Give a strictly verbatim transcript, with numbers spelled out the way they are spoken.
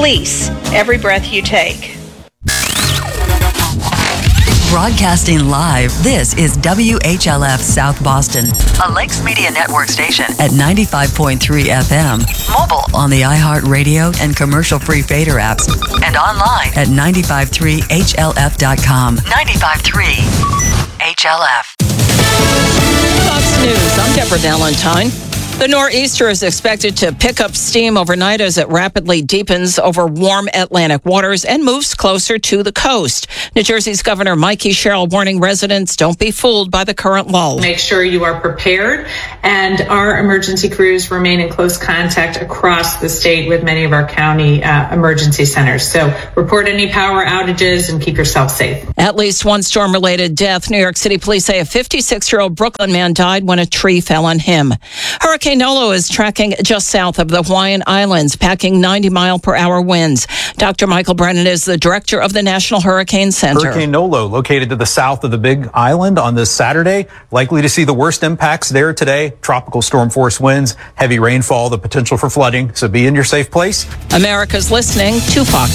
Police, every breath you take. Broadcasting live, this is W H L F South Boston, a Lakes Media Network station at ninety-five point three F M. Mobile on the iHeartRadio and commercial-free Fader apps, and online at nine five three H L F dot com. ninety-five point three H L F. Fox News, I'm Deborah Valentine. The nor'easter is expected to pick up steam overnight as it rapidly deepens over warm Atlantic waters and moves closer to the coast. New Jersey's Governor Mikey Sherrill warning residents don't be fooled by the current lull. Make sure you are prepared, and our emergency crews remain in close contact across the state with many of our county uh, emergency centers. So report any power outages and keep yourself safe. At least one storm-related death. New York City police say a fifty-six-year-old Brooklyn man died when a tree fell on him. Hurricane Nolo is tracking just south of the Hawaiian Islands, packing ninety mile per hour winds. Doctor Michael Brennan is the director of the National Hurricane Center. Hurricane Nolo, located to the south of the Big Island on this Saturday, likely to see the worst impacts there today. Tropical storm force winds, heavy rainfall, the potential for flooding. So be in your safe place. America's listening to Fox